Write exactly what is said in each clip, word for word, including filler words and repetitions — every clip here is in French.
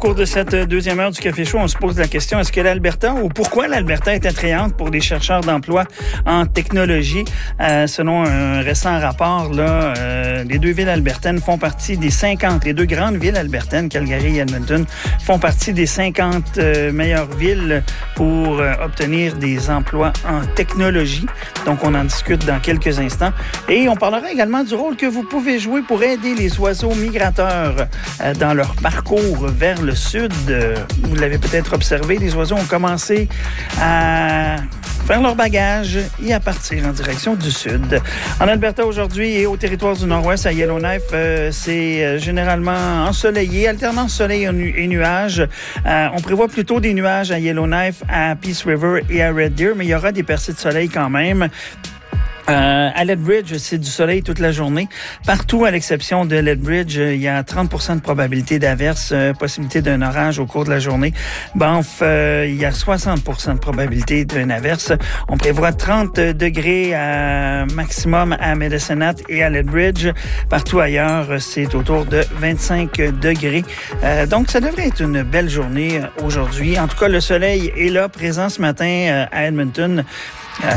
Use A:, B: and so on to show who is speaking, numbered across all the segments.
A: cours de cette deuxième heure du Café Chaud, on se pose la question, est-ce que l'Alberta ou pourquoi l'Alberta est attrayante pour des chercheurs d'emploi en technologie? Euh, selon un récent rapport, là, euh, les deux villes albertaines font partie des cinquante, les deux grandes villes albertaines, Calgary et Edmonton, font partie des cinquante euh, meilleures villes pour euh, obtenir des emplois en technologie. Donc, on en discute dans quelques instants. Et on parlera également du rôle que vous pouvez jouer pour aider les oiseaux migrateurs euh, dans leur parcours vers le sud. Euh, vous l'avez peut-être observé, les oiseaux ont commencé à faire leur bagage et à partir en direction du sud. En Alberta aujourd'hui et au territoire du Nord-Ouest, à Yellowknife, euh, c'est euh, généralement ensoleillé, alternant soleil et, nu- et nuages. Euh, on prévoit plutôt des nuages à Yellowknife, à Peace River et à Red Deer, mais il y aura des percées de soleil quand même. Euh, à Lethbridge, c'est du soleil toute la journée. Partout, à l'exception de Lethbridge, il y a trente pour cent de probabilité d'averse, euh, possibilité d'un orage au cours de la journée. Banff, euh, il y a soixante pour cent de probabilité d'une averse. On prévoit trente degrés à maximum à Medicine Hat et à Lethbridge. Partout ailleurs, c'est autour de vingt-cinq degrés. Euh, donc, ça devrait être une belle journée aujourd'hui. En tout cas, le soleil est là, présent ce matin euh, à Edmonton. Euh,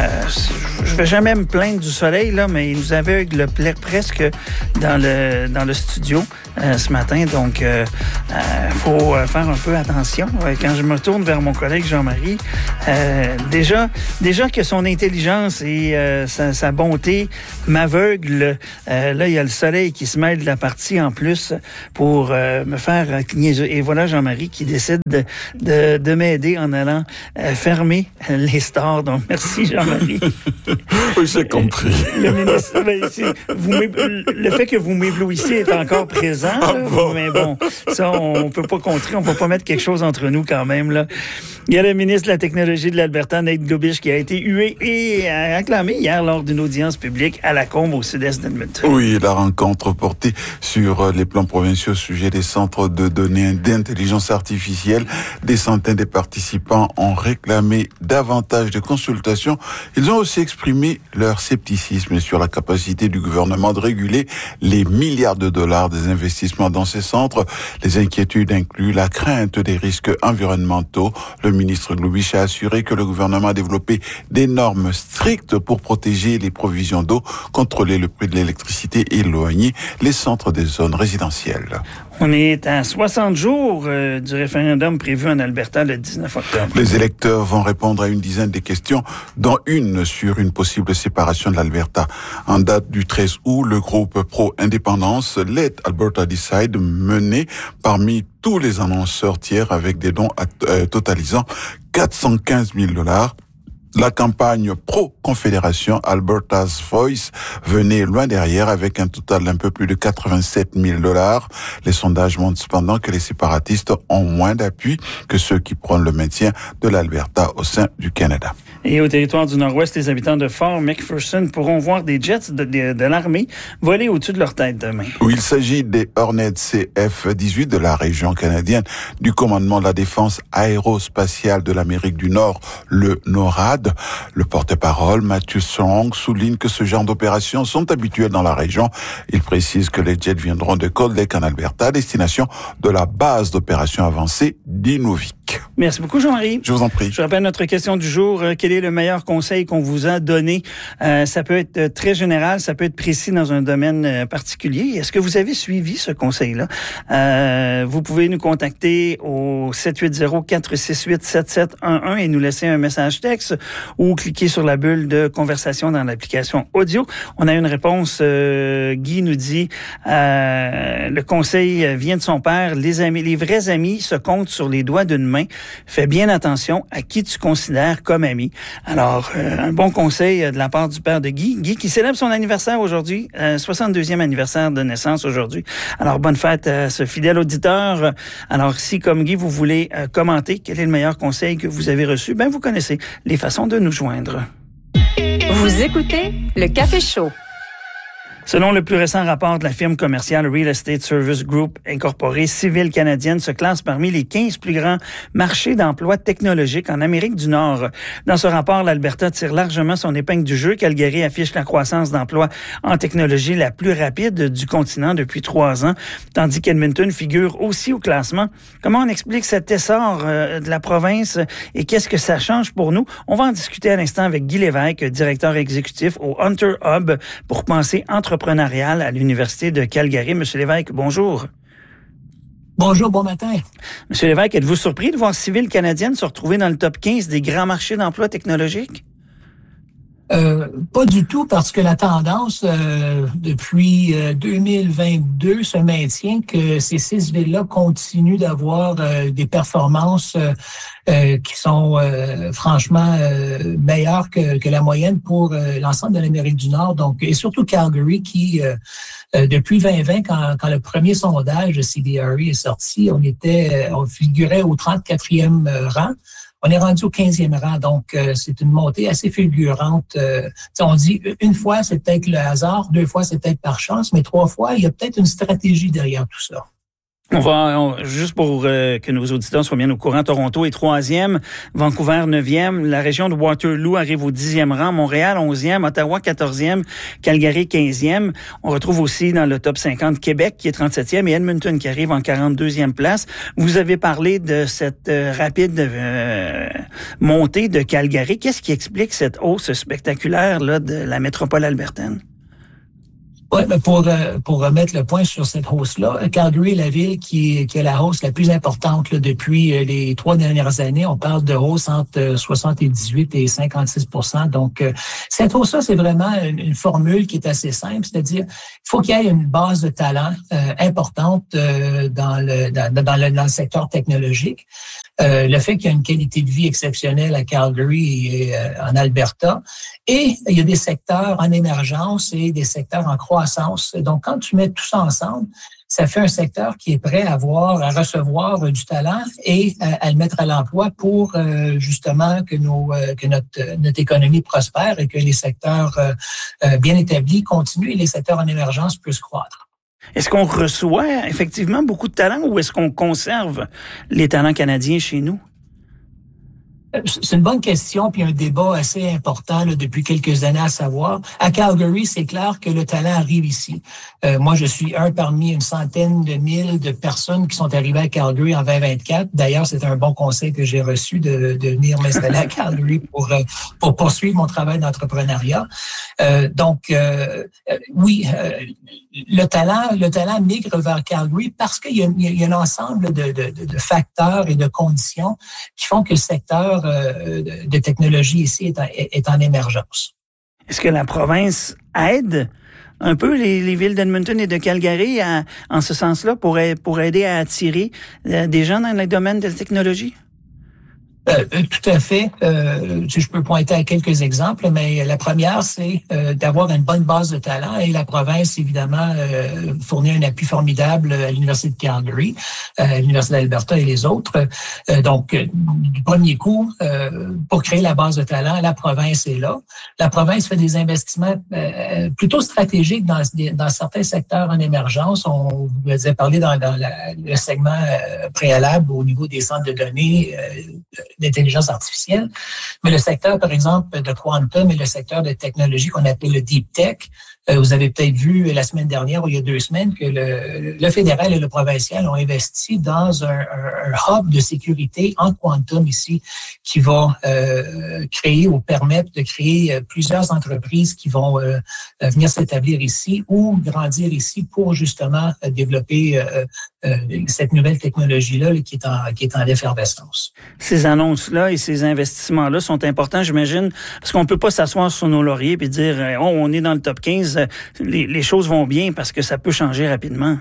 A: je vais jamais me plaindre du soleil, là, mais il nous aveugle presque dans le dans le studio euh, ce matin. Donc, il euh, euh, faut faire un peu attention. Quand je me tourne vers mon collègue Jean-Marie, euh, déjà déjà que son intelligence et euh, sa, sa bonté m'aveugle. Euh, là, il y a le soleil qui se mêle de la partie en plus pour euh, me faire cligner. Et voilà Jean-Marie qui décide de, de, de m'aider en allant euh, fermer les stores. Donc, merci Jean-Marie.
B: Oui, j'ai compris.
A: Le, ministre, ben, vous le fait que vous m'éblouissez est encore présent,
B: ah
A: là,
B: bon?
A: mais bon, ça, on peut pas contrer, on peut pas mettre quelque chose entre nous quand même, là. Il y a le ministre de la Technologie de l'Alberta, Nate Gobish, qui a été hué et acclamé hier lors d'une audience publique à Lacombe, au sud-est d'Edmonton.
B: Oui, la rencontre portée sur les plans provinciaux au sujet des centres de données d'intelligence artificielle. Des centaines de participants ont réclamé davantage de consultations. Ils ont aussi exprimé leur scepticisme sur la capacité du gouvernement de réguler les milliards de dollars des investissements dans ces centres. Les inquiétudes incluent la crainte des risques environnementaux. Le ministre Gobish a assuré que le gouvernement a développé des normes strictes pour protéger les provisions d'eau, contrôler le prix de l'électricité et éloigner les centres des zones résidentielles.
A: On est à soixante jours euh, du référendum prévu en Alberta le dix-neuf octobre.
B: Les électeurs vont répondre à une dizaine de questions, dont une sur une possible séparation de l'Alberta. En date du treize août, le groupe pro-indépendance Let Alberta Decide, mené parmi tous les annonceurs tiers avec des dons euh, totalisant quatre cent quinze mille dollars. La campagne pro-confédération Alberta's Voice venait loin derrière avec un total d'un peu plus de quatre-vingt-sept mille dollars. Les sondages montrent cependant que les séparatistes ont moins d'appui que ceux qui prônent le maintien de l'Alberta au sein du Canada.
A: Et au territoire du Nord-Ouest, les habitants de Fort McPherson pourront voir des jets de, de, de l'armée voler au-dessus de leur tête demain.
B: Oui, il s'agit des Hornets C F dix-huit de la région canadienne du commandement de la défense aérospatiale de l'Amérique du Nord, le NORAD. Le porte-parole, Matthew Strong, souligne que ce genre d'opérations sont habituelles dans la région. Il précise que les jets viendront de Cold Lake en Alberta, à destination de la base d'opérations avancée d'Inuvik.
A: Merci beaucoup, Jean-Marie.
B: Je vous en prie.
A: Je rappelle notre question du jour. Quel est le meilleur conseil qu'on vous a donné? Euh, ça peut être très général, ça peut être précis dans un domaine particulier. Est-ce que vous avez suivi ce conseil-là? Euh, vous pouvez nous contacter au sept huit zéro, quatre six huit, sept sept un un et nous laisser un message texte ou cliquer sur la bulle de conversation dans l'application audio. On a une réponse. Euh, Guy nous dit euh, le conseil vient de son père. Les amis, les vrais amis se comptent sur les doigts d'une main. Fais bien attention à qui tu considères comme ami. Alors, euh, un bon conseil de la part du père de Guy. Guy qui célèbre son anniversaire aujourd'hui, euh, soixante-deuxième anniversaire de naissance aujourd'hui. Alors, bonne fête à ce fidèle auditeur. Alors, si, comme Guy, vous voulez euh, commenter quel est le meilleur conseil que vous avez reçu, ben vous connaissez les façons de nous joindre.
C: Vous écoutez le Café Chaud.
A: Selon le plus récent rapport de la firme commerciale Real Estate Service Group Incorporée, Civile canadienne se classe parmi les quinze plus grands marchés d'emploi technologiques en Amérique du Nord. Dans ce rapport, l'Alberta tire largement son épingle du jeu. Calgary affiche la croissance d'emploi en technologie la plus rapide du continent depuis trois ans, tandis qu'Edmonton figure aussi au classement. Comment on explique cet essor euh, de la province et qu'est-ce que ça change pour nous? On va en discuter à l'instant avec Guy Lévesque, directeur exécutif au Hunter Hub pour penser entrepreneurial à l'Université de Calgary. Monsieur Lévesque, bonjour.
C: Bonjour, bon matin.
A: Monsieur Lévesque, êtes-vous surpris de voir Civile canadienne se retrouver dans le top quinze des grands marchés d'emploi technologiques?
C: Euh, pas du tout, parce que la tendance euh, depuis euh, deux mille vingt-deux se maintient que ces six villes-là continuent d'avoir euh, des performances euh, euh, qui sont euh, franchement euh, meilleures que, que la moyenne pour euh, l'ensemble de l'Amérique du Nord. Donc, et surtout Calgary, qui euh, euh, depuis vingt vingt, quand, quand le premier sondage de C B R E est sorti, on était, on figurait au trente-quatrième rang. On est rendu au quinzième rang, donc euh, c'est une montée assez fulgurante. Euh, on dit une fois, c'est peut-être le hasard, deux fois, c'est peut-être par chance, mais trois fois, il y a peut-être une stratégie derrière tout ça.
A: On va, on, juste pour euh, que nos auditeurs soient bien au courant, Toronto est troisième, Vancouver neuvième, la région de Waterloo arrive au dixième rang, Montréal onzième, Ottawa quatorzième, Calgary quinzième. On retrouve aussi dans le top cinquante Québec qui est trente-septième et Edmonton qui arrive en quarante-deuxième place. Vous avez parlé de cette euh, rapide euh, montée de Calgary. Qu'est-ce qui explique cette hausse spectaculaire là de la métropole albertaine?
C: Oui, mais pour pour remettre le point sur cette hausse-là, Calgary est la ville qui, qui a la hausse la plus importante là, depuis les trois dernières années. On parle de hausse entre soixante-dix-huit et cinquante-six pour cent. Donc, cette hausse-là, c'est vraiment une, une formule qui est assez simple, c'est-à-dire il faut qu'il y ait une base de talent euh, importante euh, dans le dans, dans le dans le secteur technologique. Euh, le fait qu'il y a une qualité de vie exceptionnelle à Calgary et euh, en Alberta, et il y a des secteurs en émergence et des secteurs en croissance. Donc, quand tu mets tout ça ensemble, ça fait un secteur qui est prêt à avoir, à recevoir du talent et à, à le mettre à l'emploi pour euh, justement que nos euh, que notre notre économie prospère et que les secteurs euh, bien établis continuent et les secteurs en émergence puissent croître.
A: Est-ce qu'on reçoit effectivement beaucoup de talents ou est-ce qu'on conserve les talents canadiens chez nous?
C: C'est une bonne question, puis un débat assez important là, depuis quelques années à savoir. À Calgary, c'est clair que le talent arrive ici. Euh, moi, je suis un parmi une centaine de mille de personnes qui sont arrivées à Calgary en vingt vingt-quatre. D'ailleurs, c'est un bon conseil que j'ai reçu de, de venir m'installer à Calgary pour pour poursuivre mon travail d'entrepreneuriat. Euh, donc, euh, oui, euh, le talent, le talent migre vers Calgary parce qu'il y a, il y a un ensemble de, de, de facteurs et de conditions qui font que le secteur de technologie ici est en, est en émergence.
A: Est-ce que la province aide un peu les, les villes d'Edmonton et de Calgary à, en ce sens-là pour, pour aider à attirer des gens dans le domaine de la technologie?
C: Euh, tout à fait. Euh, je peux pointer à quelques exemples, mais la première, c'est euh, d'avoir une bonne base de talent et la province, évidemment, euh, fournit un appui formidable à l'Université de Calgary, à l'Université d'Alberta et les autres. Euh, donc, du premier coup, euh, pour créer la base de talent, la province est là. La province fait des investissements euh, plutôt stratégiques dans, dans certains secteurs en émergence. On vous avait parlé dans, dans la, le segment euh, préalable au niveau des centres de données euh, d'intelligence artificielle. Mais le secteur, par exemple, de quantum et le secteur de technologie qu'on appelle le deep tech, euh, vous avez peut-être vu la semaine dernière ou il y a deux semaines que le, le fédéral et le provincial ont investi dans un, un, un hub de sécurité en quantum ici qui va euh, créer ou permettre de créer plusieurs entreprises qui vont euh, venir s'établir ici ou grandir ici pour justement développer euh, euh, cette nouvelle technologie-là là, qui est en, qui est en effervescence.
A: Ces annonces-là et ces investissements-là sont importants, j'imagine, parce qu'on peut pas s'asseoir sur nos lauriers et dire oh, on est dans le top quinze, les, les choses vont bien parce que ça peut changer rapidement.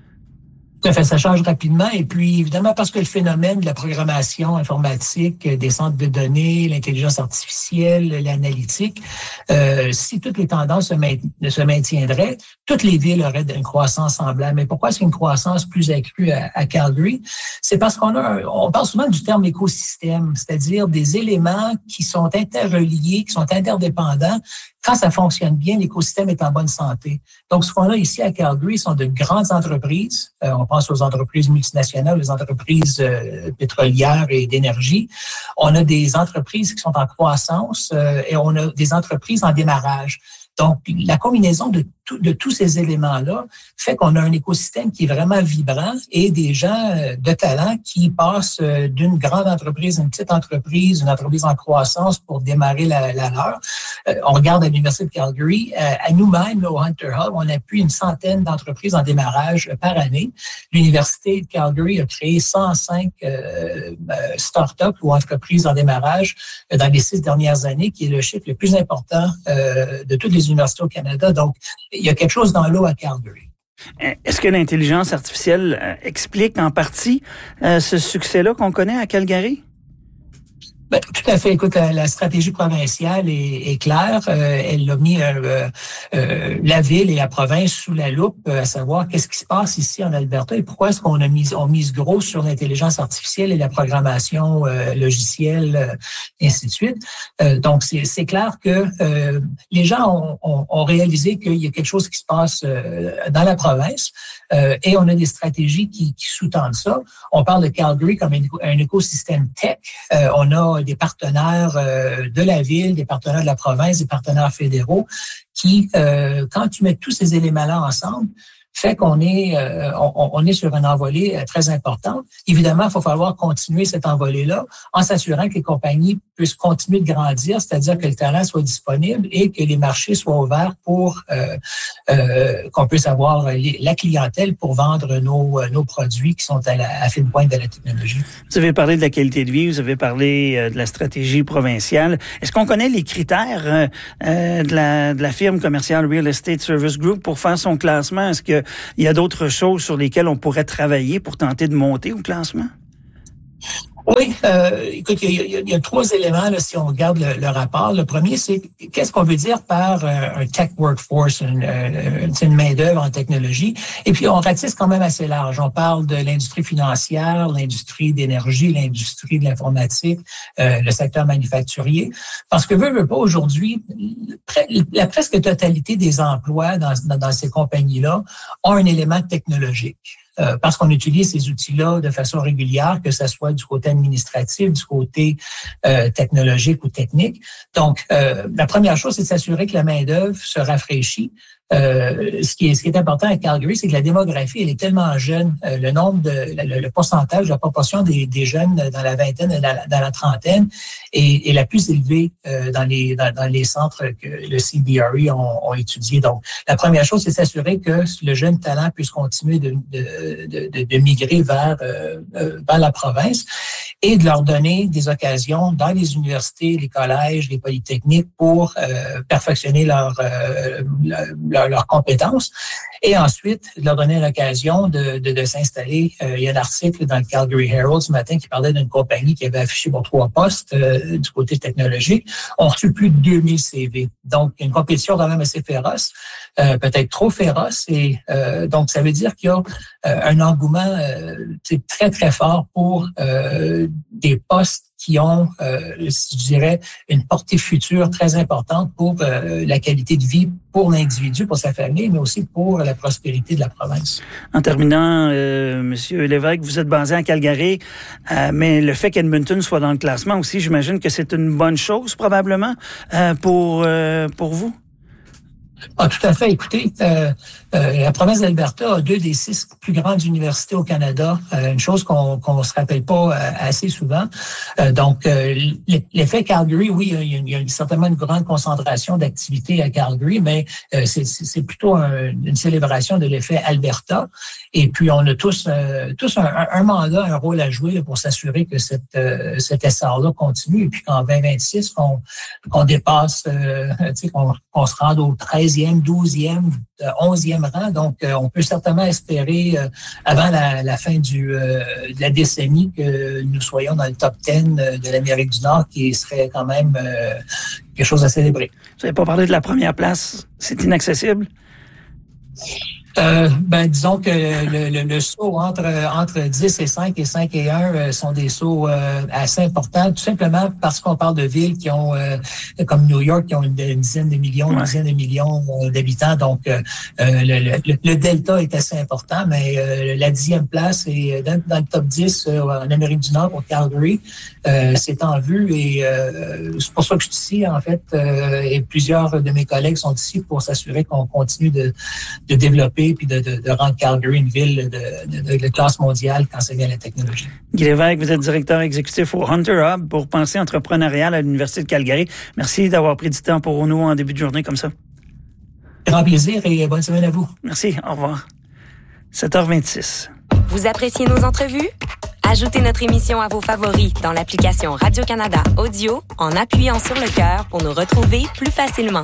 C: Tout à fait, ça change rapidement. Et puis, évidemment, parce que le phénomène de la programmation informatique, des centres de données, l'intelligence artificielle, l'analytique, euh, si toutes les tendances se, maint- se maintiendraient, toutes les villes auraient une croissance semblable. Mais pourquoi est-ce qu'il y a une croissance plus accrue à, à Calgary? C'est parce qu'on a, un, on parle souvent du terme écosystème, c'est-à-dire des éléments qui sont interreliés, qui sont interdépendants quand ça fonctionne bien, l'écosystème est en bonne santé. Donc, ce qu'on a ici à Calgary sont de grandes entreprises. Euh, on pense aux entreprises multinationales, aux entreprises euh, pétrolières et d'énergie. On a des entreprises qui sont en croissance euh, et on a des entreprises en démarrage. Donc, la combinaison de, tout, de tous ces éléments-là fait qu'on a un écosystème qui est vraiment vibrant et des gens de talent qui passent d'une grande entreprise à une petite entreprise, une entreprise en croissance pour démarrer la, la leur. Euh, on regarde à l'Université de Calgary, euh, à nous-mêmes, au Hunter Hub, on appuie une centaine d'entreprises en démarrage par année. L'Université de Calgary a créé cent cinq euh, start-up ou entreprises en démarrage dans les six dernières années, qui est le chiffre le plus important euh, de toutes les universités au Canada. Donc, il y a quelque chose dans l'eau à Calgary.
A: Est-ce que l'intelligence artificielle euh, explique en partie euh, ce succès-là qu'on connaît à Calgary?
C: Ben, tout à fait. Écoute, la, la stratégie provinciale est, est claire. Euh, elle a mis euh, euh, la ville et la province sous la loupe, euh, à savoir qu'est-ce qui se passe ici en Alberta et pourquoi est-ce qu'on a mis, on mise gros sur l'intelligence artificielle et la programmation euh, logicielle, euh, et ainsi de suite. Euh, donc, c'est, c'est clair que euh, les gens ont, ont, ont réalisé qu'il y a quelque chose qui se passe euh, dans la province euh, et on a des stratégies qui, qui sous-tendent ça. On parle de Calgary comme un, un écosystème tech. Euh, on a des partenaires euh, de la ville, des partenaires de la province, des partenaires fédéraux qui, euh, quand tu mets tous ces éléments-là ensemble, fait qu'on est, euh, on, on est sur une envolée euh, très importante. Évidemment, il faut falloir continuer cette envolée-là en s'assurant que les compagnies puissent continuer de grandir, c'est-à-dire que le talent soit disponible et que les marchés soient ouverts pour euh, euh, qu'on puisse avoir les, la clientèle pour vendre nos, nos produits qui sont à la à fine pointe de la technologie.
A: Vous avez parlé de la qualité de vie, vous avez parlé euh, de la stratégie provinciale. Est-ce qu'on connaît les critères euh, euh, de, la, de la firme commerciale Real Estate Service Group pour faire son classement? Est-ce que il y a d'autres choses sur lesquelles on pourrait travailler pour tenter de monter au classement?
C: Oui, euh, écoute, il y, a, il y a trois éléments là, si on regarde le, le rapport. Le premier, c'est qu'est-ce qu'on veut dire par euh, un tech workforce, une, une, une main-d'œuvre en technologie. Et puis, on ratisse quand même assez large. On parle de l'industrie financière, l'industrie d'énergie, l'industrie de l'informatique, euh, le secteur manufacturier. Parce que veut, veut pas, aujourd'hui, la presque totalité des emplois dans, dans, dans ces compagnies-là ont un élément technologique. Euh, parce qu'on utilise ces outils-là de façon régulière, que ce soit du côté administratif, du côté euh, technologique ou technique. Donc, euh, la première chose, c'est de s'assurer que la main-d'œuvre se rafraîchit. Euh, ce qui est ce qui est important à Calgary, c'est que la démographie, elle est tellement jeune. Euh, le nombre de le, le pourcentage, la proportion des, des jeunes dans la vingtaine, dans la, dans la trentaine est, est la plus élevée euh, dans les dans, dans les centres que le C B R E ont, ont étudiés. Donc, la première chose, c'est s'assurer que le jeune talent puisse continuer de de, de, de migrer vers euh, vers la province et de leur donner des occasions dans les universités, les collèges, les polytechniques pour euh, perfectionner leur, euh, leur, leur leurs compétences et ensuite de leur donner l'occasion de, de, de s'installer. Euh, il y a un article dans le Calgary Herald ce matin qui parlait d'une compagnie qui avait affiché pour trois postes euh, du côté technologique. On a reçu plus de deux mille C V. Donc, une compétition quand même assez féroce, euh, peut-être trop féroce. Et euh, donc, ça veut dire qu'il y a euh, un engouement euh, très, très fort pour euh, des postes qui ont, euh, je dirais, une portée future très importante pour euh, la qualité de vie pour l'individu, pour sa famille, mais aussi pour la prospérité de la province.
A: En terminant, euh, Monsieur Lévesque, vous êtes basé à Calgary, euh, mais le fait qu'Edmonton soit dans le classement aussi, j'imagine que c'est une bonne chose probablement euh, pour euh, pour vous.
C: Ah, tout à fait. Écoutez, euh, euh, la province d'Alberta a deux des six plus grandes universités au Canada, euh, une chose qu'on qu'on se rappelle pas euh, assez souvent. Euh, donc, euh, l'effet Calgary, oui, il y, a, il y a certainement une grande concentration d'activités à Calgary, mais euh, c'est, c'est plutôt un, une célébration de l'effet Alberta. Et puis, on a tous euh, tous un, un mandat, un rôle à jouer là, pour s'assurer que cette, euh, cet essor-là continue et puis qu'en vingt vingt-six, qu'on, qu'on dépasse, euh, tu sais, qu'on, qu'on se rende au treizième, douzième, onzième rang. Donc, euh, on peut certainement espérer, euh, avant la, la fin du, euh, de la décennie, que nous soyons dans le top dix de l'Amérique du Nord, qui serait quand même euh, quelque chose à célébrer.
A: Vous n'avez pas parlé de la première place. C'est inaccessible?
C: Euh, ben, disons que le, le, le saut entre, entre dix et cinq et cinq et un euh, sont des sauts euh, assez importants, tout simplement parce qu'on parle de villes qui ont, euh, comme New York, qui ont une, une dizaine de millions, une
A: ouais.
C: dizaine de millions euh, d'habitants. Donc, euh, le, le, le delta est assez important, mais euh, la dixième place est dans, dans le top dix euh, en Amérique du Nord, au Calgary. Euh, c'est en vue et euh, c'est pour ça que je suis ici, en fait, euh, et plusieurs de mes collègues sont ici pour s'assurer qu'on continue de, de développer puis de, de, de rendre Calgary une ville de, de, de classe mondiale quand ça vient à la technologie.
A: Guy Lévesque, vous êtes directeur exécutif au Hunter Hub pour Pensée entrepreneuriale à l'Université de Calgary. Merci d'avoir pris du temps pour nous en début de journée comme ça.
C: Grand plaisir et bonne semaine à vous.
A: Merci, au revoir. sept heures vingt-six.
D: Vous appréciez nos entrevues? Ajoutez notre émission à vos favoris dans l'application Radio-Canada Audio en appuyant sur le cœur pour nous retrouver plus facilement.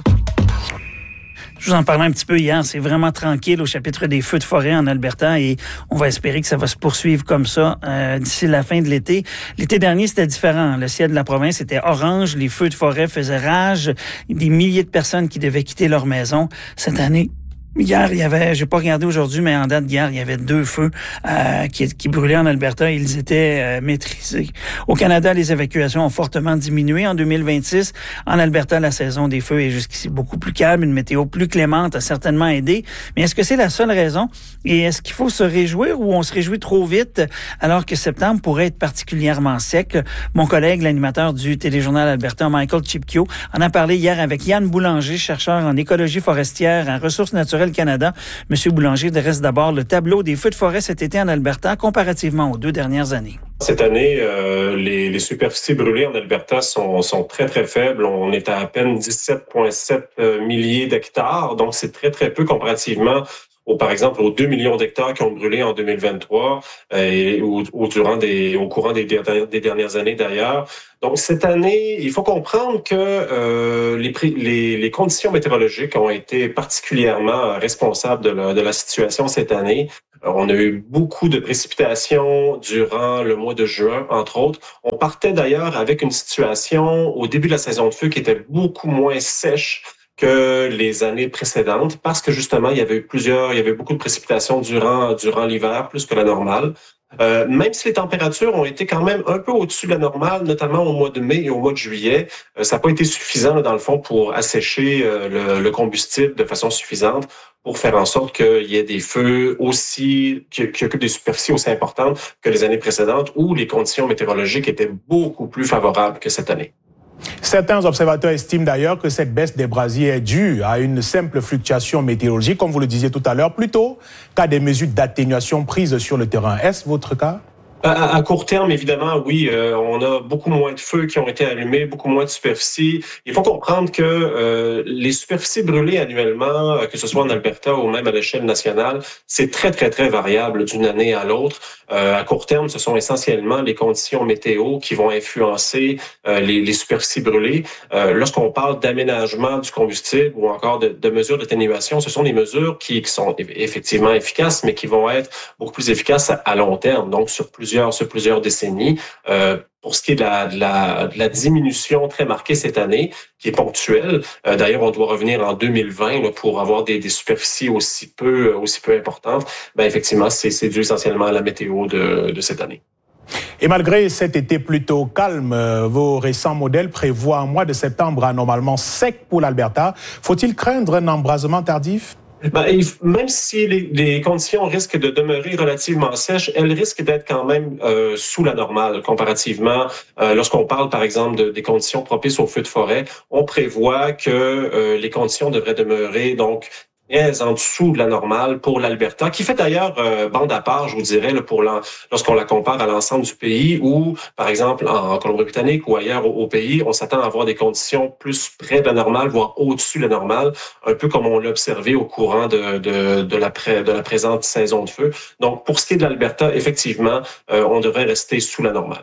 A: Je vous en parlais un petit peu hier, c'est vraiment tranquille au chapitre des feux de forêt en Alberta et on va espérer que ça va se poursuivre comme ça euh, d'ici la fin de l'été. L'été dernier, c'était différent. Le ciel de la province était orange, les feux de forêt faisaient rage, des milliers de personnes qui devaient quitter leur maison. Cette année, hier, il y avait, j'ai pas regardé aujourd'hui, mais en date d'hier, il y avait deux feux euh, qui, qui brûlaient en Alberta. Ils étaient euh, maîtrisés. Au Canada, les évacuations ont fortement diminué en deux mille vingt-six. En Alberta, la saison des feux est jusqu'ici beaucoup plus calme. Une météo plus clémente a certainement aidé. Mais est-ce que c'est la seule raison? Et est-ce qu'il faut se réjouir ou on se réjouit trop vite alors que septembre pourrait être particulièrement sec? Mon collègue, l'animateur du téléjournal Alberta, Michael Chipkio, en a parlé hier avec Yann Boulanger, chercheur en écologie forestière, en ressources naturelles Canada. Monsieur Boulanger dresse d'abord le tableau des feux de forêt cet été en Alberta comparativement aux deux dernières années.
E: Cette année, euh, les, les superficies brûlées en Alberta sont, sont très, très faibles. On est à à peine dix-sept virgule sept milliers d'hectares, donc c'est très, très peu comparativement Au, par exemple, aux deux millions d'hectares qui ont brûlé en deux mille vingt-trois euh, et au, au, durant des, au courant des, des dernières années d'ailleurs. Donc, cette année, il faut comprendre que euh, les, les, les conditions météorologiques ont été particulièrement responsables de la, de la situation cette année. On a eu beaucoup de précipitations durant le mois de juin, entre autres. On partait d'ailleurs avec une situation au début de la saison de feu qui était beaucoup moins sèche que les années précédentes, parce que justement, il y avait eu plusieurs, il y avait beaucoup de précipitations durant durant l'hiver, plus que la normale. Euh, même si les températures ont été quand même un peu au-dessus de la normale, notamment au mois de mai et au mois de juillet, euh, ça n'a pas été suffisant, là, dans le fond, pour assécher euh, le, le combustible de façon suffisante pour faire en sorte qu'il y ait des feux aussi, qui, qui occupent des superficies aussi importantes que les années précédentes, où les conditions météorologiques étaient beaucoup plus favorables que cette année.
F: Certains observateurs estiment d'ailleurs que cette baisse des brasiers est due à une simple fluctuation météorologique, comme vous le disiez tout à l'heure, plutôt qu'à des mesures d'atténuation prises sur le terrain. Est-ce votre cas ?
E: À, à court terme, évidemment, oui, euh, on a beaucoup moins de feux qui ont été allumés, beaucoup moins de superficies. Il faut comprendre que euh, les superficies brûlées annuellement, que ce soit en Alberta ou même à l'échelle nationale, c'est très, très, très variable d'une année à l'autre. Euh, à court terme, ce sont essentiellement les conditions météo qui vont influencer euh, les, les superficies brûlées. Euh, lorsqu'on parle d'aménagement du combustible ou encore de, de mesures d'atténuation, ce sont des mesures qui, qui sont effectivement efficaces, mais qui vont être beaucoup plus efficaces à, à long terme, donc sur plusieurs sur plusieurs décennies. Euh, pour ce qui est de la, de, la, de la diminution très marquée cette année, qui est ponctuelle, euh, d'ailleurs, on doit revenir en deux mille vingt là, pour avoir des, des superficies aussi peu, aussi peu importantes. Ben, effectivement, c'est, c'est dû essentiellement à la météo de, de cette année.
F: Et malgré cet été plutôt calme, vos récents modèles prévoient un mois de septembre anormalement sec pour l'Alberta. Faut-il craindre un embrasement tardif ?
E: Ben, même si les, les conditions risquent de demeurer relativement sèches, elles risquent d'être quand même euh, sous la normale comparativement. Euh, lorsqu'on parle, par exemple, de, des conditions propices aux feux de forêt, on prévoit que euh, les conditions devraient demeurer donc en dessous de la normale pour l'Alberta, qui fait d'ailleurs euh, bande à part, je vous dirais, là, pour lorsqu'on la compare à l'ensemble du pays, où, par exemple, en Colombie-Britannique ou ailleurs au, au pays, on s'attend à avoir des conditions plus près de la normale, voire au-dessus de la normale, un peu comme on l'a observé au courant de, de, de, la, pré, de la présente saison de feu. Donc, pour ce qui est de l'Alberta, effectivement, euh, on devrait rester sous la normale.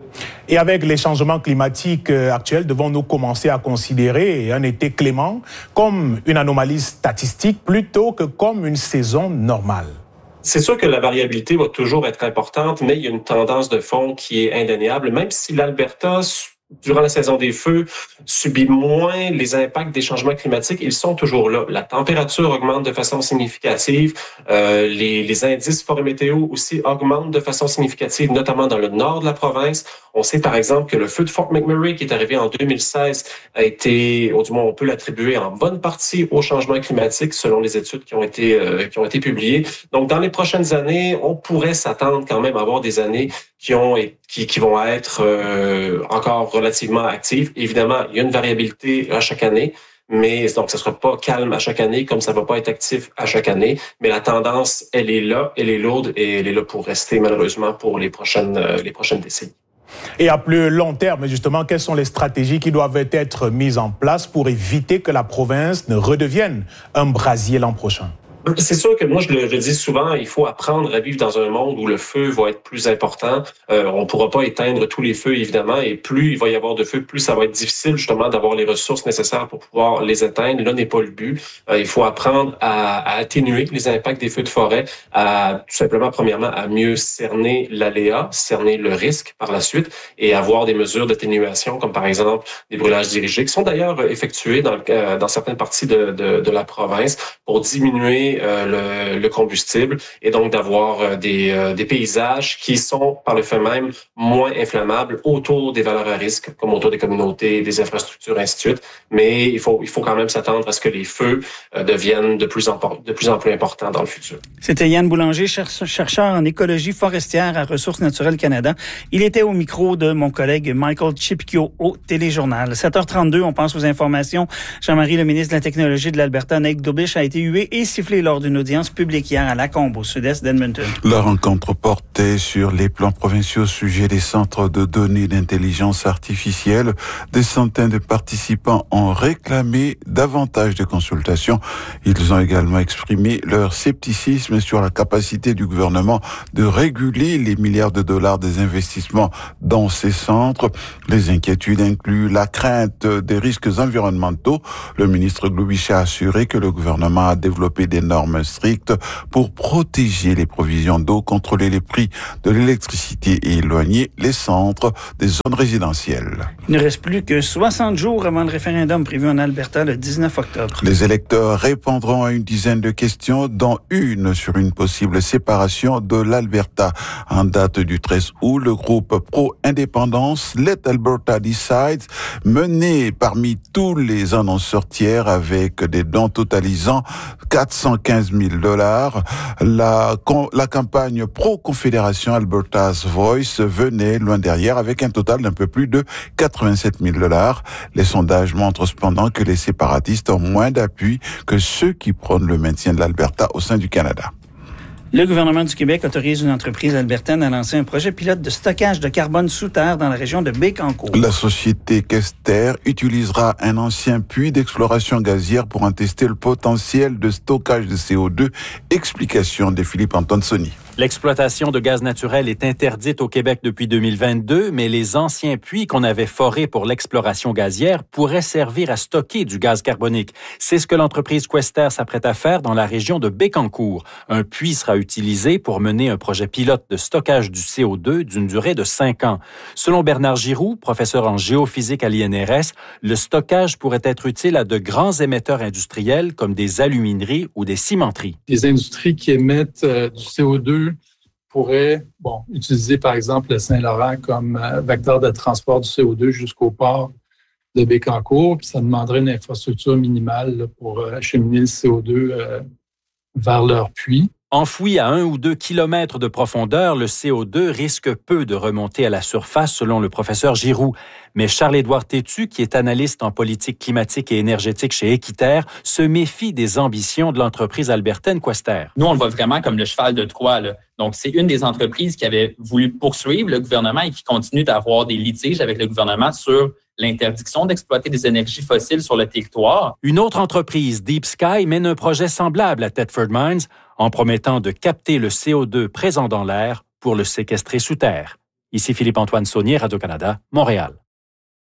F: Et avec les changements climatiques actuels, devons-nous commencer à considérer un été clément comme une anomalie statistique plutôt que comme une saison normale?
E: C'est sûr que la variabilité va toujours être importante, mais il y a une tendance de fond qui est indéniable. Même si l'Alberta durant la saison des feux, subit moins les impacts des changements climatiques. Ils sont toujours là. La température augmente de façon significative. Euh, les, les indices forêt météo aussi augmentent de façon significative, notamment dans le nord de la province. On sait par exemple que le feu de Fort McMurray, qui est arrivé en deux mille seize, a été, ou du moins on peut l'attribuer en bonne partie au changement climatique, selon les études qui ont été euh, qui ont été publiées. Donc, dans les prochaines années, on pourrait s'attendre quand même à avoir des années qui ont qui, qui vont être euh, encore relativement actives. Évidemment, il y a une variabilité à chaque année, mais donc ça sera pas calme à chaque année comme ça va pas être actif à chaque année. Mais la tendance, elle est là, elle est lourde et elle est là pour rester malheureusement pour les prochaines euh, les prochaines décennies.
F: Et à plus long terme, justement, quelles sont les stratégies qui doivent être mises en place pour éviter que la province ne redevienne un brasier l'an prochain?
E: C'est sûr que moi, je le, je le dis souvent, il faut apprendre à vivre dans un monde où le feu va être plus important. Euh, on ne pourra pas éteindre tous les feux, évidemment, et plus il va y avoir de feux, plus ça va être difficile, justement, d'avoir les ressources nécessaires pour pouvoir les éteindre. Là n'est pas le but. Euh, il faut apprendre à, à atténuer les impacts des feux de forêt, à tout simplement, premièrement, à mieux cerner l'aléa, cerner le risque par la suite, et avoir des mesures d'atténuation, comme par exemple des brûlages dirigés, qui sont d'ailleurs effectués dans, euh, dans certaines parties de, de, de la province pour diminuer Euh, le, le combustible et donc d'avoir euh, des, euh, des paysages qui sont par le fait même moins inflammables autour des valeurs à risque, comme autour des communautés, des infrastructures, ainsi de suite. Mais il faut, il faut quand même s'attendre à ce que les feux euh, deviennent de plus, en, de plus en plus importants dans le futur.
A: C'était Yann Boulanger, chercheur en écologie forestière à Ressources naturelles Canada. Il était au micro de mon collègue Michael Chipkio au Téléjournal. sept heures trente-deux, on passe aux informations. Jean-Marie, le ministre de la Technologie de l'Alberta, Nate Dubish, a été hué et sifflé lors d'une audience publique hier à Lacombe, au sud-est d'Edmonton.
B: La rencontre portait sur les plans provinciaux au sujet des centres de données d'intelligence artificielle. Des centaines de participants ont réclamé davantage de consultations. Ils ont également exprimé leur scepticisme sur la capacité du gouvernement de réguler les milliards de dollars des investissements dans ces centres. Les inquiétudes incluent la crainte des risques environnementaux. Le ministre Dubish a assuré que le gouvernement a développé des normes strictes pour protéger les provisions d'eau, contrôler les prix de l'électricité et éloigner les centres des zones résidentielles.
A: Il ne reste plus que soixante jours avant le référendum prévu en Alberta le dix-neuf octobre.
B: Les électeurs répondront à une dizaine de questions, dont une sur une possible séparation de l'Alberta. En date du treize août, le groupe pro-indépendance Let Alberta Decide, mené parmi tous les annonceurs tiers avec des dons totalisant quatre cent quinze mille dollars. La, la campagne pro-confédération Alberta's Voice venait loin derrière avec un total d'un peu plus de quatre-vingt-sept mille dollars. Les sondages montrent cependant que les séparatistes ont moins d'appui que ceux qui prônent le maintien de l'Alberta au sein du Canada.
A: Le gouvernement du Québec autorise une entreprise albertaine à lancer un projet pilote de stockage de carbone sous terre dans la région de Bécancour.
B: La société Kester utilisera un ancien puits d'exploration gazière pour en tester le potentiel de stockage de C O deux. Explication de Philippe-Antoine Sony.
G: L'exploitation de gaz naturel est interdite au Québec depuis deux mille vingt-deux, mais les anciens puits qu'on avait forés pour l'exploration gazière pourraient servir à stocker du gaz carbonique. C'est ce que l'entreprise Quester s'apprête à faire dans la région de Bécancour. Un puits sera utilisé pour mener un projet pilote de stockage du C O deux d'une durée de cinq ans. Selon Bernard Giroux, professeur en géophysique à l'I N R S, le stockage pourrait être utile à de grands émetteurs industriels comme des alumineries ou des cimenteries.
H: Les industries qui émettent euh, du C O deux pourraient bon, utiliser, par exemple, le Saint-Laurent comme euh, vecteur de transport du C O deux jusqu'au port de Bécancour. Puis ça demanderait une infrastructure minimale là, pour euh, acheminer le C O deux euh, vers leur puits.
G: Enfoui à un ou deux kilomètres de profondeur, le C O deux risque peu de remonter à la surface, selon le professeur Giroux. Mais Charles-Édouard Tétu, qui est analyste en politique climatique et énergétique chez Équiterre, se méfie des ambitions de l'entreprise albertaine Quester.
I: Nous, on le voit vraiment comme le cheval de Troie, là. Donc, c'est une des entreprises qui avait voulu poursuivre le gouvernement et qui continue d'avoir des litiges avec le gouvernement sur l'interdiction d'exploiter des énergies fossiles sur le territoire.
G: Une autre entreprise, Deep Sky, mène un projet semblable à Thetford Mines en promettant de capter le C O deux présent dans l'air pour le séquestrer sous terre. Ici Philippe-Antoine Saunier, Radio-Canada, Montréal.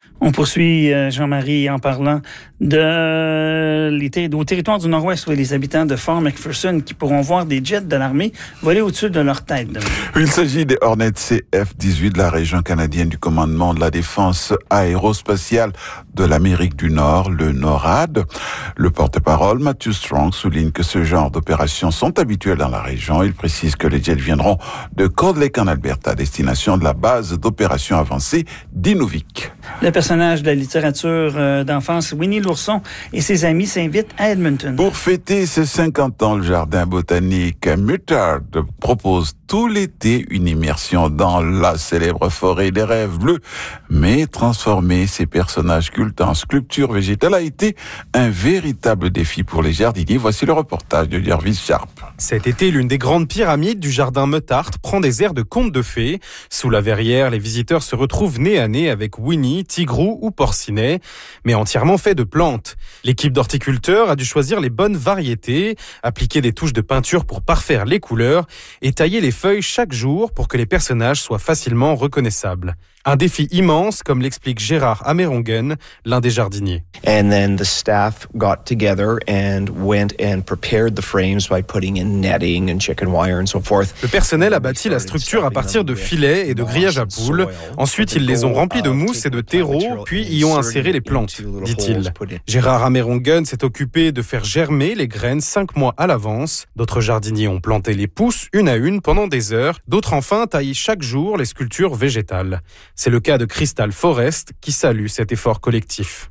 A: On poursuit, Jean-Marie, en parlant de les ter- au territoire du Nord-Ouest, où les habitants de Fort McPherson qui pourront voir des jets de l'armée voler au-dessus de leur tête.
B: Il s'agit des Hornets C F dix-huit de la région canadienne du commandement de la défense aérospatiale de l'Amérique du Nord, le NORAD. Le porte-parole, Matthew Strong, souligne que ce genre d'opérations sont habituelles dans la région. Il précise que les jets viendront de Cold Lake en Alberta, destination de la base d'opérations avancée d'Inuvik.
A: Le personnage de la littérature d'enfance, Winnie l'ourson, et ses amis s'invitent à Edmonton.
B: Pour fêter ses cinquante ans, le jardin botanique Muttard propose tout l'été une immersion dans la célèbre forêt des rêves bleus. Mais transformer ces personnages cultes en sculptures végétales a été un véritable défi pour les jardiniers. Voici le reportage de Jervis Sharp.
J: Cet été, l'une des grandes pyramides du jardin Muttard prend des airs de conte de fées. Sous la verrière, les visiteurs se retrouvent nez à nez avec Winnie, Tigrou ou Porcinet, mais entièrement fait de plantes. L'équipe d'horticulteurs a dû choisir les bonnes variétés, appliquer des touches de peinture pour parfaire les couleurs et tailler les feuilles chaque jour pour que les personnages soient facilement reconnaissables. Un défi immense, comme l'explique Gérard Amerongen, l'un des jardiniers.
K: And then the staff got together and went and prepared the frames by putting in netting and chicken wire and so forth.
J: Le personnel a bâti la structure à partir de filets et de grillages à poules. Ensuite, ils les ont remplis de mousse et de terreau, puis y ont inséré les plantes, dit-il. Gérard Amerongen s'est occupé de faire germer les graines cinq mois à l'avance. D'autres jardiniers ont planté les pousses une à une pendant des heures. D'autres enfin taillent chaque jour les sculptures végétales. C'est le cas de Crystal Forrest qui salue cet effort collectif.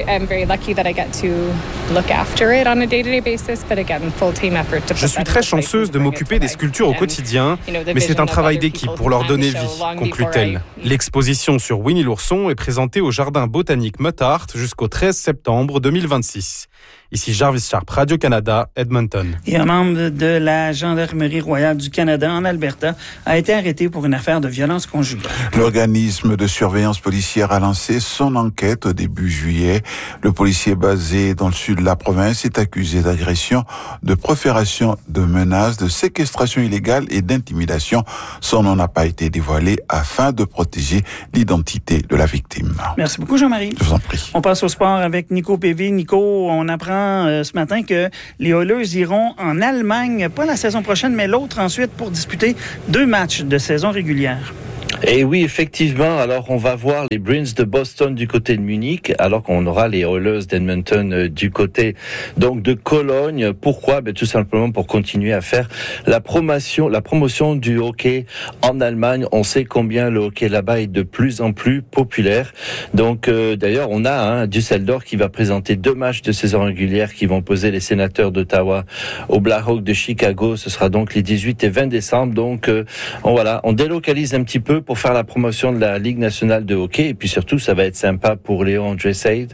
J: Je suis très chanceuse de m'occuper des sculptures au quotidien, mais c'est un travail d'équipe pour leur donner vie, conclut-elle. L'exposition sur Winnie l'ourson est présentée au Jardin botanique Muttard jusqu'au treize septembre deux mille vingt-six. Ici Jarvis Sharp, Radio-Canada, Edmonton.
A: Et un membre de la Gendarmerie royale du Canada en Alberta a été arrêté pour une affaire de violence conjugale.
B: L'organisme de surveillance policière a lancé son enquête au début juillet. Le policier basé dans le sud de la province est accusé d'agression, de profération de menaces, de séquestration illégale et d'intimidation. Son nom n'a pas été dévoilé afin de protéger l'identité de la victime.
A: Merci beaucoup, Jean-Marie.
B: Je vous en prie.
A: On passe au sport avec Nico Pévy. Nico, on apprend euh, ce matin que les Oilers iront en Allemagne, pas la saison prochaine, mais l'autre ensuite pour disputer deux matchs de saison régulière.
L: Et oui, effectivement, alors on va voir les Bruins de Boston du côté de Munich, alors qu'on aura les Oilers d'Edmonton du côté donc de Cologne. Pourquoi? Ben, tout simplement pour continuer à faire la promotion, la promotion du hockey en Allemagne. On sait combien le hockey là-bas est de plus en plus populaire. Donc euh, d'ailleurs, on a hein, Düsseldorf qui va présenter deux matchs de saison régulière qui vont poser les Sénateurs d'Ottawa au Blackhawks de Chicago. Ce sera donc les dix-huit et vingt décembre. Donc euh, on, voilà, on délocalise un petit peu pour faire la promotion de la Ligue nationale de hockey. Et puis surtout, ça va être sympa pour Léon Draisaitl,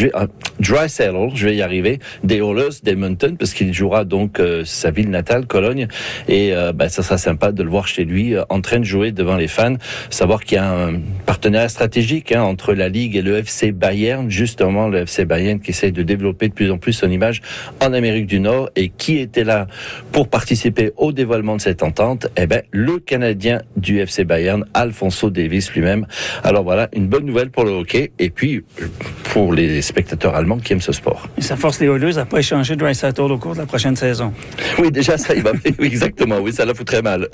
L: Draisaitl, je vais y arriver, des Oilers d'Edmonton, parce qu'il jouera donc euh, sa ville natale, Cologne. Et euh, bah, ça sera sympa de le voir chez lui, euh, en train de jouer devant les fans. Savoir qu'il y a un partenariat stratégique hein, entre la Ligue et le F C Bayern, justement le F C Bayern qui essaye de développer de plus en plus son image en Amérique du Nord. Et qui était là pour participer au dévoilement de cette entente? Eh ben, le Canadien du F C Bayern, Alphonso Davies lui-même. Alors voilà, une bonne nouvelle pour le hockey et puis pour les spectateurs allemands qui aiment ce sport.
A: Et ça force les Oilers à pas échanger Draisaitl au cours de la prochaine saison.
L: Oui, déjà ça, il va. Oui, exactement. Oui, ça la fout très mal.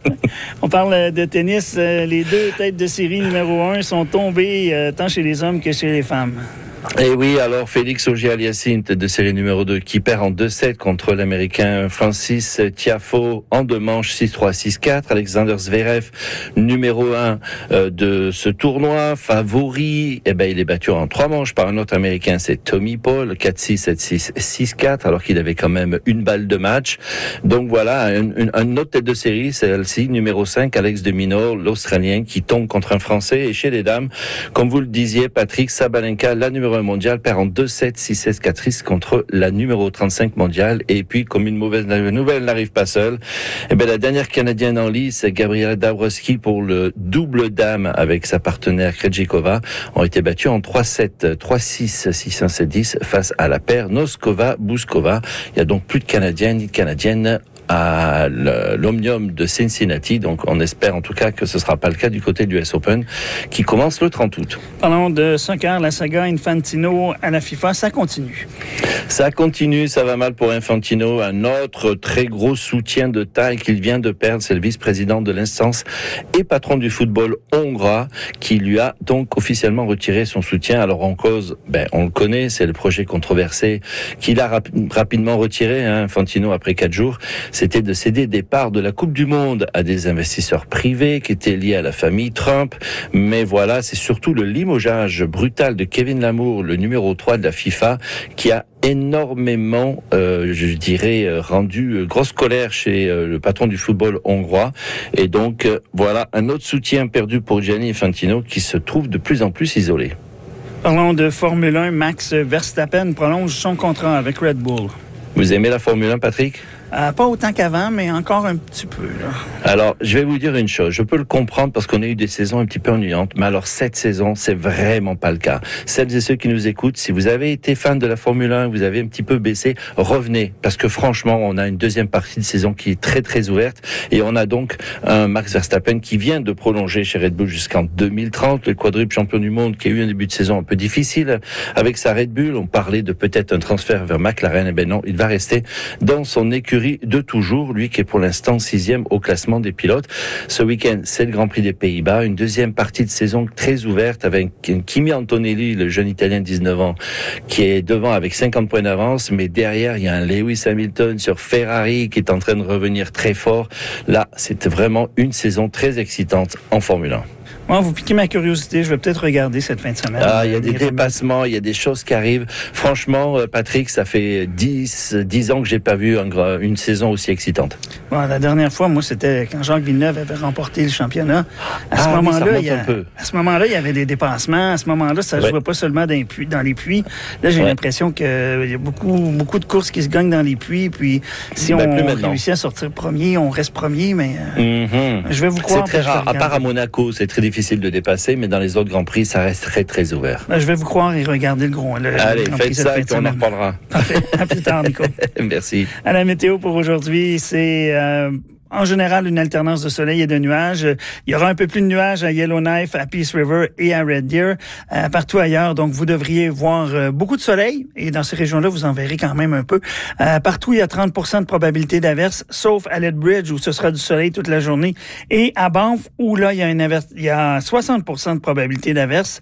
A: On parle de tennis. Les deux têtes de série numéro un sont tombées tant chez les hommes que chez les femmes.
L: Et oui, alors Félix Auger-Aliassime, tête de série numéro deux, qui perd en deux sept contre l'Américain Francis Tiafoe en deux manches, six trois, six quatre. Alexander Zverev, numéro un euh, de ce tournoi, favori, eh ben il est battu en trois manches par un autre Américain, c'est Tommy Paul, quatre six, sept six, six quatre, alors qu'il avait quand même une balle de match. Donc voilà, un, un, un autre tête de série, celle-ci, numéro cinq, Alex de Minaur, l'Australien, qui tombe contre un Français. Et chez les dames, comme vous le disiez, Patrick Sabalenka, la numéro un mondial, perd en deux sept, six sept, quatre six contre la numéro trente-cinq mondiale. Et puis, comme une mauvaise nouvelle n'arrive pas seule, eh ben, la dernière Canadienne en lice, Gabriela Dabrowski, pour le double dame avec sa partenaire Krejcikova, ont été battues en trois sept, trois six, six un, sept dix face à la paire Noskova-Bouskova. Il y a donc plus de Canadiens ni de Canadiennes à l'Omnium de Cincinnati. Donc on espère en tout cas que ce ne sera pas le cas du côté du U S Open qui commence le trente août.
A: Parlons de soccer, la saga Infantino à la FIFA, ça continue.
L: Ça continue, ça va mal pour Infantino. Un autre très gros soutien de taille qu'il vient de perdre, c'est le vice-président de l'instance et patron du football hongrois qui lui a donc officiellement retiré son soutien. Alors en cause, ben, on le connaît, c'est le projet controversé qu'il a rap- rapidement retiré, hein, Infantino, après quatre jours. C'était de céder des parts de la Coupe du Monde à des investisseurs privés qui étaient liés à la famille Trump. Mais voilà, c'est surtout le limogeage brutal de Kevin Lamour, le numéro trois de la FIFA, qui a énormément, euh, je dirais, rendu euh, grosse colère chez euh, le patron du football hongrois. Et donc, euh, voilà, un autre soutien perdu pour Gianni Infantino qui se trouve de plus en plus isolé.
A: Parlons de Formule un, Max Verstappen prolonge son contrat avec Red Bull.
L: Vous aimez la Formule un, Patrick ?
A: Euh, pas autant qu'avant, mais encore un petit peu. Là.
L: Alors, je vais vous dire une chose. Je peux le comprendre parce qu'on a eu des saisons un petit peu ennuyantes. Mais alors, cette saison, c'est vraiment pas le cas. Celles et ceux qui nous écoutent, si vous avez été fan de la Formule un, vous avez un petit peu baissé, revenez. Parce que franchement, on a une deuxième partie de saison qui est très, très ouverte. Et on a donc un Max Verstappen qui vient de prolonger chez Red Bull jusqu'en deux mille trente. Le quadruple champion du monde qui a eu un début de saison un peu difficile avec sa Red Bull. On parlait de peut-être un transfert vers McLaren. Eh ben non, il va rester dans son écurie de toujours, lui qui est pour l'instant sixième au classement des pilotes. Ce week-end, c'est le Grand Prix des Pays-Bas, une deuxième partie de saison très ouverte avec Kimi Antonelli, le jeune Italien de dix-neuf ans, qui est devant avec cinquante points d'avance, mais derrière, il y a un Lewis Hamilton sur Ferrari qui est en train de revenir très fort. Là, c'est vraiment une saison très excitante en Formule un.
A: Moi, vous piquez ma curiosité. Je vais peut-être regarder cette fin de semaine.
L: Ah, il y a des dépassements, il y a des choses qui arrivent. Franchement, Patrick, ça fait dix, dix ans que j'ai pas vu un, une saison aussi excitante.
A: Bon, la dernière fois, moi, c'était quand Jacques Villeneuve avait remporté le championnat. À ce
L: ah,
A: moment-là,
L: oui,
A: il y a, à ce moment-là, il y avait des dépassements. À ce moment-là, ça ne ouais. jouait pas seulement dans les puits. Dans les puits. Là, j'ai ouais. l'impression qu'il y a beaucoup, beaucoup de courses qui se gagnent dans les puits. Puis, si ben, on réussit à sortir premier, on reste premier. Mais euh, mm-hmm. je vais vous croire.
L: C'est très rare. À part à Monaco, c'est très difficile de dépasser, mais dans les autres Grands Prix, ça reste très, très ouvert.
A: Ben, je vais vous croire et regarder le gros. Le,
L: Allez,
A: le
L: faites ça et on en reparlera.
A: Parfait. À plus tard, Nico.
L: Merci.
A: À la météo pour aujourd'hui, c'est... Euh, en général, une alternance de soleil et de nuages. Il y aura un peu plus de nuages à Yellowknife, à Peace River et à Red Deer, euh, partout ailleurs. Donc, vous devriez voir euh, beaucoup de soleil et dans ces régions-là, vous en verrez quand même un peu. Euh, partout, il y a trente pour cent de probabilité d'averse, sauf à Lethbridge où ce sera du soleil toute la journée et à Banff où là, il y a, une aver- il y a soixante pour cent de probabilité d'averse.